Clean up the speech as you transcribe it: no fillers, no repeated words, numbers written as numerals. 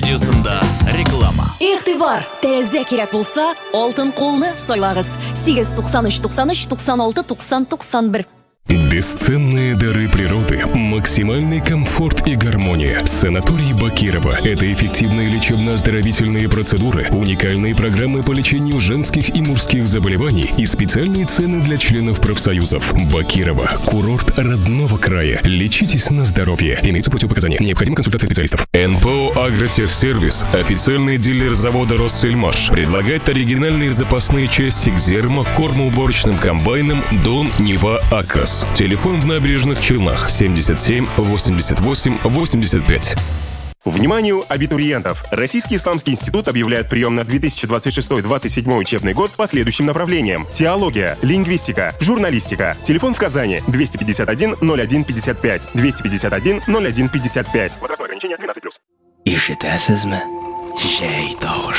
радиосында реклама. Игътибор! Тезде керек булса, алтын қолны сайлагыз. 893 93 96 90 91. Бесценные дары природы, максимальный комфорт и гармония. Санаторий Бакирова – это эффективные лечебно-оздоровительные процедуры, уникальные программы по лечению женских и мужских заболеваний и специальные цены для членов профсоюзов. Бакирова – курорт родного края. Лечитесь на здоровье. Имеются противопоказания. Необходима консультация специалистов. НПО «Агротехсервис», официальный дилер завода «Россельмаш», предлагает оригинальные запасные части к зерно, кормоуборочным комбайнам «Дон», «Нева», «Акас». Телефон в Набережных Челнах 77 88 85. Вниманию абитуриентов! Российский исламский институт объявляет прием на 2026-2027 учебный год по следующим направлениям: теология, лингвистика, журналистика. Телефон в Казани 251 01 55 251 01 55. Возрастное ограничение 12+. Ишетәсезме? Җәй тагы